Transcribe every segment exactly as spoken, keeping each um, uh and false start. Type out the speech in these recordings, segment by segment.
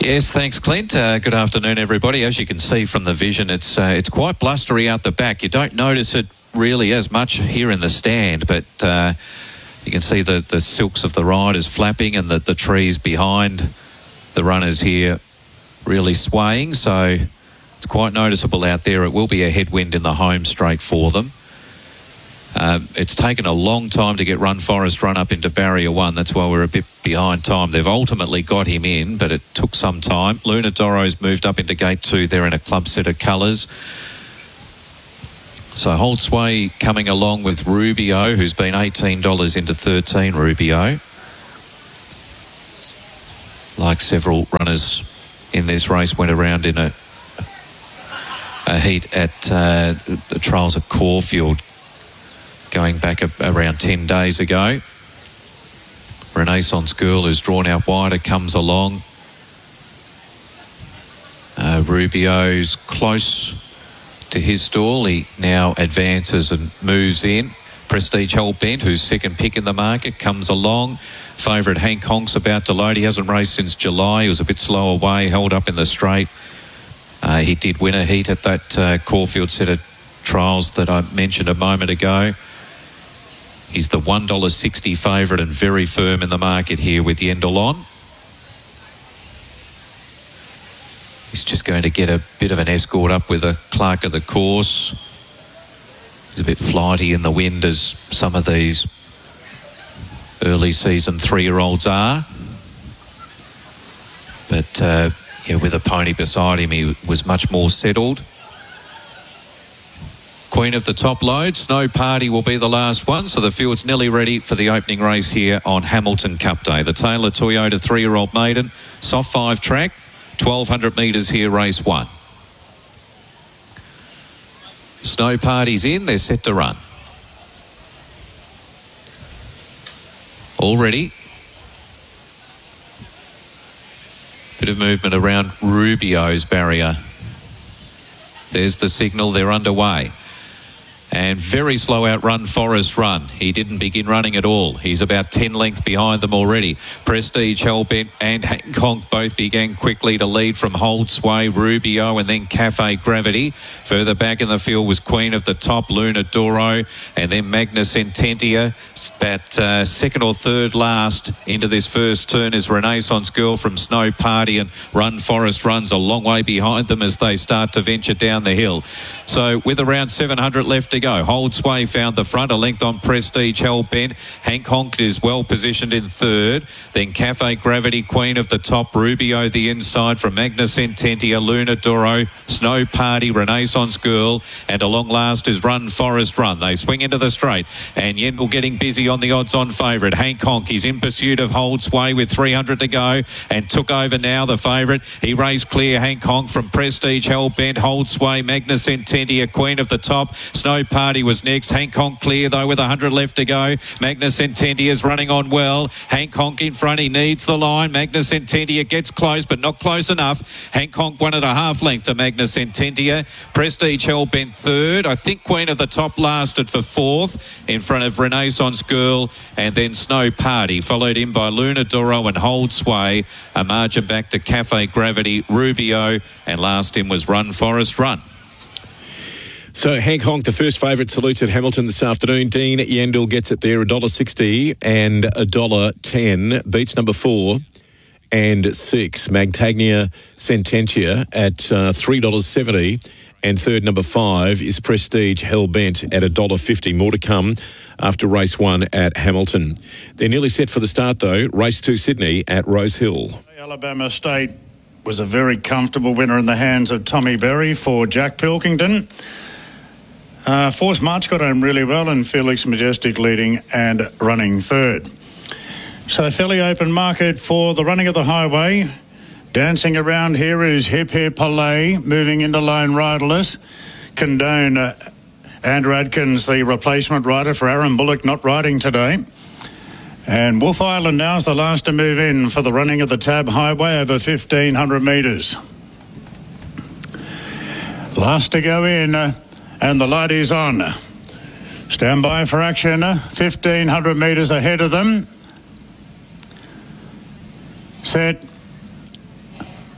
Yes, thanks, Clint. Uh, good afternoon, everybody. As you can see from the vision, it's uh, it's quite blustery out the back. You don't notice it really as much here in the stand, but uh, you can see the, the silks of the riders flapping and the, the trees behind the runners here really swaying. So it's quite noticeable out there. It will be a headwind in the home straight for them. Uh, it's taken a long time to get Run Forest Run up into barrier one. That's why we're a bit behind time. They've ultimately got him in, but it took some time. Luna Doro's moved up into gate two there in a club set of colours. So Hold Sway coming along with Rubio, who's been eighteen dollars into thirteen, Rubio. Like several runners in this race, went around in a, a heat at uh, the trials at Caulfield, going back a, around ten days ago. Renaissance Girl, who's drawn out wider, comes along. Uh, Rubio's close to his stall. He now advances and moves in. Prestige Hellbent, who's second pick in the market, comes along. Favourite Hank Honk's about to load. He hasn't raced since July. He was a bit slow away, held up in the straight. Uh, he did win a heat at that uh, Caulfield set of trials that I mentioned a moment ago. He's the one dollar sixty favourite and very firm in the market here with Yendel on. He's just going to get a bit of an escort up with a clerk of the course. He's a bit flighty in the wind, as some of these early season three-year-olds are. But uh, yeah, with a pony beside him, he was much more settled. Queen of the top load, Snow Party will be the last one, so the field's nearly ready for the opening race here on Hamilton Cup Day. The Taylor Toyota three-year-old maiden, soft five track, twelve hundred metres here, race one. Snow Party's in, they're set to run. All ready. Bit of movement around Rubio's barrier. There's the signal, they're underway. And very slow out Run Forest Run. He didn't begin running at all. He's about ten lengths behind them already. Prestige Hellbent and Hancock both began quickly to lead from Hold Sway, Rubio, and then Cafe Gravity. Further back in the field was Queen of the Top, Luna Doro, and then Magnus Sententia. About uh, second or third last into this first turn is Renaissance Girl from Snow Party, and Run Forest Run's a long way behind them as they start to venture down the hill. So with around seven hundred left to go, Hold Sway found the front, a length on Prestige Hellbent. Hank Honk is well positioned in third. Then Cafe Gravity, Queen of the Top, Rubio the inside from Magnus Sententia, Luna Doro, Snow Party, Renaissance Girl, and along last is Run Forest Run. They swing into the straight, and Yendel getting busy on the odds-on favourite. Hank Honk, he's in pursuit of Hold Sway with three hundred to go, and took over now the favourite. He raced clear, Hank Honk, from Prestige Hellbent, Hold Sway, Magnus Sententia, Queen of the Top, Snow Party was next. Hank Honk clear though with one hundred left to go. Magnus Sententia is running on well. Hank Honk in front, he needs the line. Magnus Sententia gets close, but not close enough. Hank Honk one and a half length to Magnus Sententia. Prestige Hellbent third. I think Queen of the Top lasted for fourth in front of Renaissance Girl, and then Snow Party followed in by Luna Doro and Hold Sway. A margin back to Cafe Gravity, Rubio, and last in was Run Forest Run. So Hank Honk, the first favourite, salutes at Hamilton this afternoon. Dean Yendel gets it there, one dollar sixty and one dollar ten. Beats number four and six. Magtagnia Sententia at uh, three dollars seventy. And third, number five, is Prestige Hellbent at one dollar fifty. More to come after race one at Hamilton. They're nearly set for the start, though. Race two, Sydney at Rose Hill. Alabama State was a very comfortable winner in the hands of Tommy Berry for Jack Pilkington. Uh, Force March got home really well, and Felix Majestic leading and running third. So a fairly open market for the running of the highway. Dancing around here is Hip Hip Palais, moving into Lone Riderless. Condone uh, Andrew Adkins, the replacement rider for Aaron Bullock, not riding today. And Wolf Island now is the last to move in for the running of the Tab Highway over fifteen hundred metres. Last to go in, uh, and the light is on. Stand by for action, uh, fifteen hundred metres ahead of them. Set.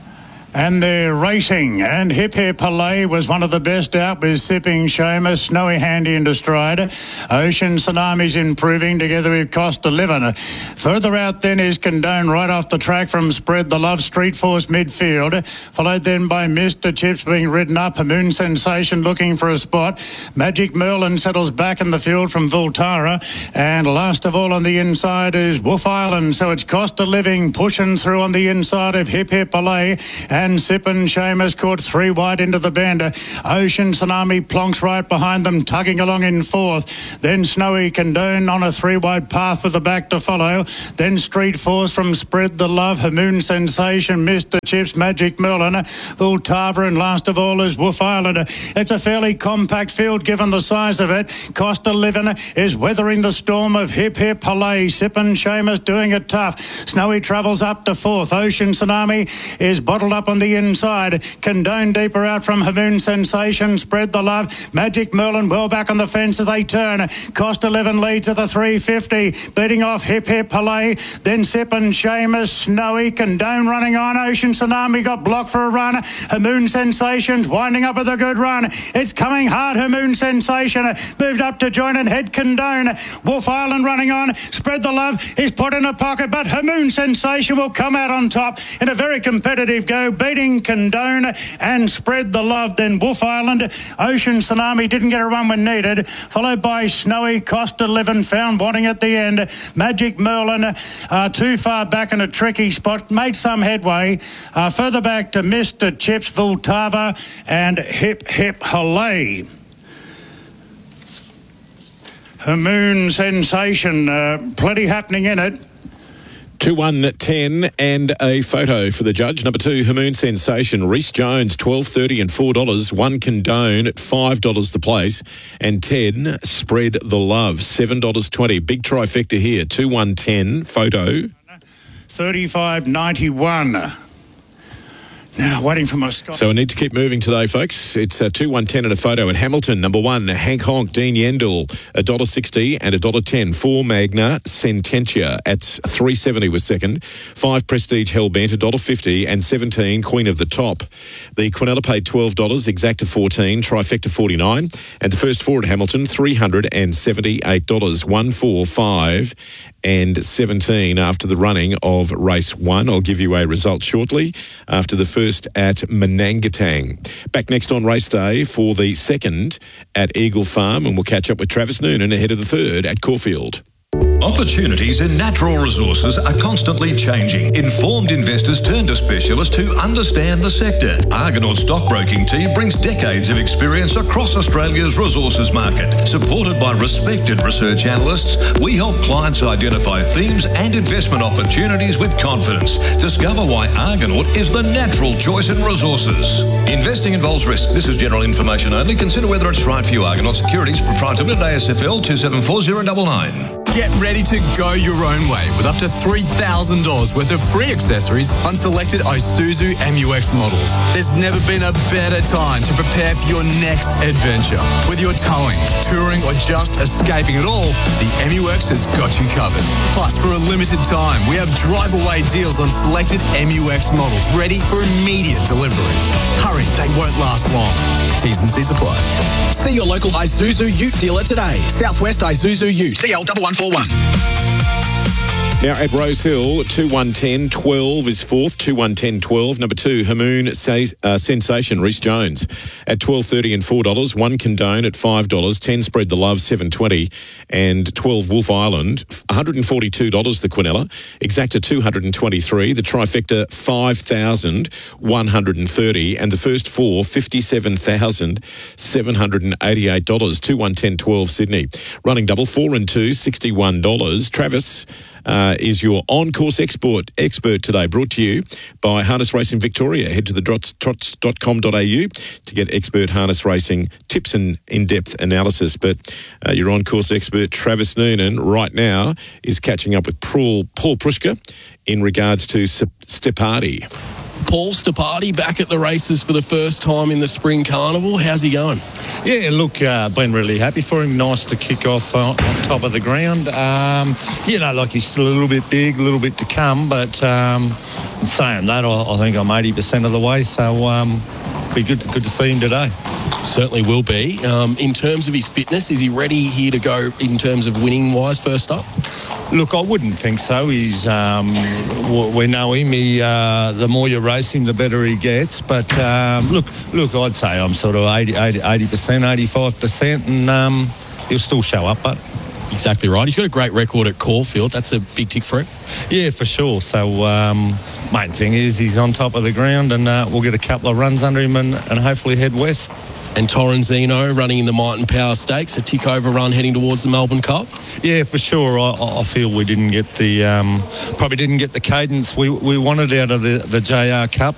And they're racing, and Hip Hip Palais was one of the best out with Sipping Seamus, Snowy Handy into stride. Ocean Tsunami's improving together with Costa Livin. Further out then is Condone right off the track from Spread the Love, Street Force midfield, followed then by Mister Chips being ridden up, a Moon Sensation looking for a spot. Magic Merlin settles back in the field from Voltara, and last of all on the inside is Wolf Island, so it's Costa Living pushing through on the inside of Hip Hip Palais. And Sippin' Seamus caught three wide into the bend. Ocean Tsunami plonks right behind them, tugging along in fourth. Then Snowy Condone on a three-wide path with the back to follow. Then Street Force from Spread the Love, Moon Sensation, Mister Chips, Magic Merlin, Voltava, and last of all is Wolf Island. It's a fairly compact field given the size of it. Costa Livin is weathering the storm of Hip Hip Palais. Sippin' Seamus doing it tough. Snowy travels up to fourth. Ocean Tsunami is bottled up on the inside. Condone deeper out from Moon Sensation. Spread the Love. Magic Merlin well back on the fence as they turn. Costa Livin leads at the three fifty. Beating off Hip Hip Palais. Then Sippin' Seamus, Snowy, Condone running on. Ocean Tsunami got blocked for a run. Moon Sensation's winding up with a good run. It's coming hard. Moon Sensation moved up to join and head Condone. Wolf Island running on. Spread the Love is put in a pocket, but Moon Sensation will come out on top in a very competitive go, beating Condone and Spread the Love. Then Wolf Island, Ocean Tsunami didn't get a run when needed, followed by Snowy, Costa Livin found wanting at the end. Magic Merlin uh, too far back in a tricky spot, made some headway. Uh, further back to Mister Chips, Voltava and Hip Hip Palais. Moon Sensation, uh, plenty happening in it. two one ten and a photo for the judge. Number two, Moon Sensation. Reece Jones, twelve thirty and four dollars. One Condone at five dollars the place. And ten, Spread the Love, seven dollars twenty. Big trifecta here. two one ten, photo. thirty-five ninety-one. Now, waiting for my Scott. So I need to keep moving today, folks. It's uh, two one ten and a photo at Hamilton. Number one, Hank Honk, Dean Yendall, one dollar sixty and one dollar ten. Four, Magna Sententia at three seventy was second. Five, Prestige Hellbent, one dollar fifty. And seventeen, Queen of the Top. The Quinella paid twelve dollars, Exacta fourteen, Trifecta forty-nine. And the first four at Hamilton, three hundred seventy-eight dollars. One, four, five and seventeen after the running of race one. I'll give you a result shortly after the first at Manangatang. Back next on race day for the second at Eagle Farm, and we'll catch up with Travis Noonan ahead of the third at Caulfield. Opportunities in natural resources are constantly changing. Informed investors turn to specialists who understand the sector. Argonaut Stockbroking Team brings decades of experience across Australia's resources market. Supported by respected research analysts, we help clients identify themes and investment opportunities with confidence. Discover why Argonaut is the natural choice in resources. Investing involves risk. This is general information only. Consider whether it's right for you. Argonaut Securities, proprietary limited, A S F L two seven four zero nine nine. Get ready to go your own way with up to three thousand dollars worth of free accessories on selected Isuzu M U X models. There's never been a better time to prepare for your next adventure. Whether you're towing, touring, or just escaping it all, the M U X has got you covered. Plus, for a limited time, we have drive-away deals on selected M U X models ready for immediate delivery. Hurry, they won't last long. T's and C's apply. See your local Isuzu Ute dealer today. Southwest Isuzu Ute. D L one one four one. Now at Rose Hill, two one ten twelve is fourth, two one ten twelve. Number two, Moon uh, Sensation, Reece Jones at twelve thirty and four dollars. One Condone at five dollars. ten Spread the Love, seven twenty. And twelve Wolf Island, one hundred forty-two dollars the Quinella. Exacta two hundred twenty-three. The Trifecta, five thousand one hundred thirty. And the first four, fifty-seven thousand seven hundred eighty-eight dollars. two one ten twelve Sydney. Running double, four and two, sixty-one dollars. Travis Uh, is your on-course export expert today, brought to you by Harness Racing Victoria. Head to the trots dot com dot a u to get expert harness racing tips and in-depth analysis. But uh, your on-course expert, Travis Noonan, right now is catching up with Paul, Paul Prushka in regards to Stepati. Paul Stapati back at the races for the first time in the Spring Carnival. How's he going? Yeah, look, uh, been really happy for him. Nice to kick off uh, on top of the ground. Um, you know, like he's still a little bit big, a little bit to come, but um, saying that, I, I think I'm eighty percent of the way, so um, be good, good to see him today. Certainly will be. Um, in terms of his fitness, is he ready here to go in terms of winning-wise first up? Look, I wouldn't think so. He's, um, we know him. He, uh, the more you race him, the better he gets. But um, look, look, I'd say I'm sort of eighty, eighty, eighty percent, eighty-five percent, and um, he'll still show up. But exactly right. He's got a great record at Caulfield. That's a big tick for him. Yeah, for sure. So um, main thing is he's on top of the ground, and uh, we'll get a couple of runs under him, and, and hopefully head west. And Torrenzino running in the Might and Power Stakes, a tick over run heading towards the Melbourne Cup. Yeah, for sure. I, I feel we didn't get the um, probably didn't get the cadence we, we wanted out of the, the J R Cup.